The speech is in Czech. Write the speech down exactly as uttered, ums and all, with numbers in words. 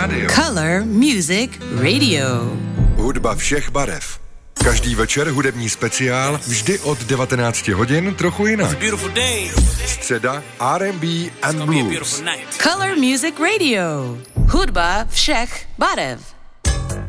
rádio. Color Music Radio. Hudba všech barev. Každý večer hudební speciál, vždy od devatenáct hodin, trochu jinak. Středa R and B and Blues. Color Music Radio. Hudba všech barev.